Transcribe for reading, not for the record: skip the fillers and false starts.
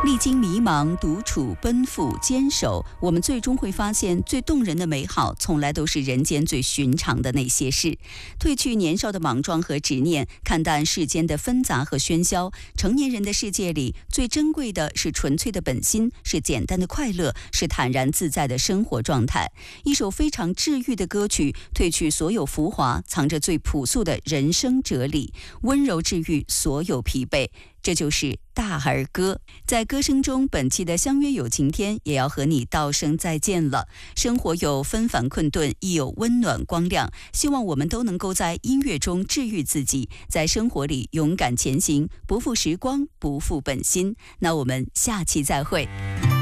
历经迷茫、独处、奔赴、坚守，我们最终会发现，最动人的美好，从来都是人间最寻常的那些事。褪去年少的莽撞和执念，看淡世间的纷杂和喧嚣。成年人的世界里，最珍贵的是纯粹的本心，是简单的快乐，是坦然自在的生活状态。一首非常治愈的歌曲，褪去所有浮华，藏着最朴素的人生哲理，温柔治愈所有疲惫。这就是大儿歌。在歌声中，本期的相约有晴天也要和你道声再见了。生活有纷繁困顿，亦有温暖光亮，希望我们都能够在音乐中治愈自己，在生活里勇敢前行，不负时光，不负本心。那我们下期再会。